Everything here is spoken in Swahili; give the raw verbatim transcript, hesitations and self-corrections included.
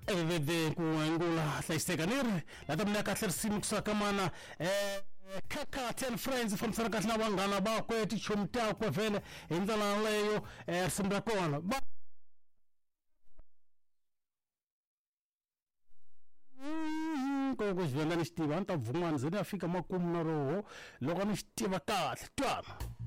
vede ku ngula hlayiseka ni ri la ta mina kahle risimu kusaka mana eh kaka ten friends from saraka na vanghana va kwe ti chumta ku vele hi ndlela leyo eh risimu ra kona ba ko zvanga ni xtiva ni ta vun'wana ze ni ya fika makumu na roho loko ni xi tiva kahle twana